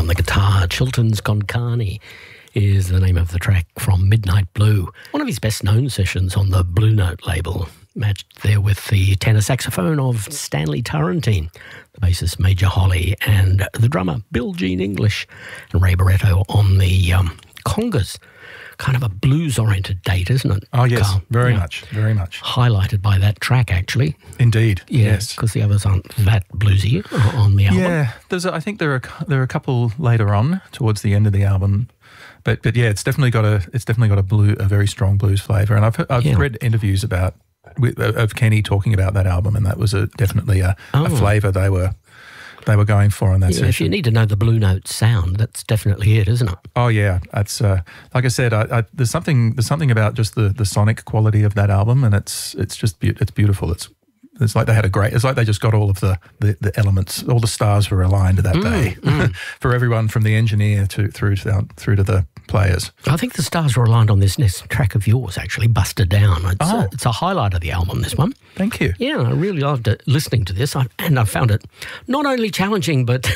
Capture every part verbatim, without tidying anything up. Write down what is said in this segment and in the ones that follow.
on the guitar. Chilton's Konkani is the name of the track from Midnight Blue, one of his best-known sessions on the Blue Note label, matched there with the tenor saxophone of Stanley Turrentine, the bassist Major Holly, and the drummer Bill Jean English, and Ray Barretto on the um, congas. Kind of a blues-oriented date, isn't it? Oh, yes, Carl? very Yeah. much, very much. Highlighted by that track, actually. Indeed, Yeah, yes. because the others aren't that bluesy on the album. Yeah, there's. A, I think there are there are a couple later on towards the end of the album, but but yeah, it's definitely got a it's definitely got a blue a very strong blues flavour. And I've I've Yeah. read interviews about with, of Kenny talking about that album, and that was a definitely a, Oh. a flavour they were they were going for on that Yeah, if you session. need to know the Blue Note sound, that's definitely it, isn't it? Oh yeah, that's uh, like I said. I, I, there's something there's something about just the, the sonic quality of that album, and it's it's just be- it's beautiful. It's It's like they had a great. It's like they just got all of the, the, the elements. All the stars were aligned that day for everyone from the engineer to through to through to the players. I think the stars were aligned on this next track of yours, actually, Busted Down. It's, Oh. a, it's a highlight of the album, this one. Thank you. Yeah, I really loved it, listening to this, I, and I found it not only challenging, but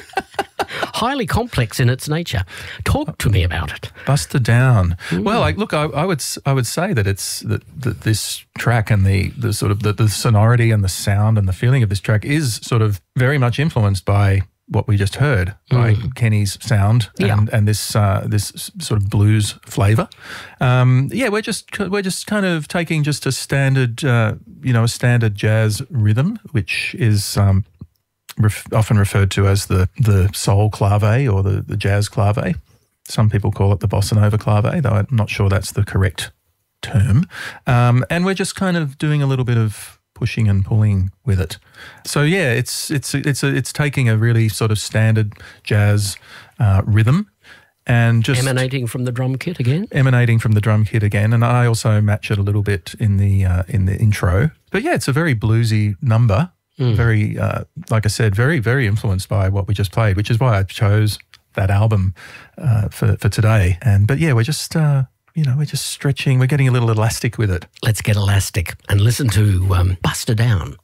highly complex in its nature. Talk to me about it. Buster Down. Well, like, look, I, I would s- I would say that it's that, that this track and the the sort of the, the sonority and the sound and the feeling of this track is sort of very much influenced by what we just heard, by Kenny's sound and, Yeah. and this uh, this s- sort of blues flavour. Um, yeah, we're just we're just kind of taking just a standard uh, you know a standard jazz rhythm, which is um, ref- often referred to as the the soul clave or the, the jazz clave. Some people call it the bossa nova clave, though I'm not sure that's the correct term. Um, and we're just kind of doing a little bit of pushing and pulling with it. So yeah, it's it's it's a, it's taking a really sort of standard jazz uh, rhythm and just Emanating from the drum kit again. emanating from the drum kit again, and I also match it a little bit in the uh, in the intro. But yeah, it's a very bluesy number. Very, uh, like I said, very very influenced by what we just played, which is why I chose that album uh, for for today. And but yeah, we're just uh, you know we're just stretching. We're getting a little elastic with it. Let's get elastic and listen to um, Buster Down.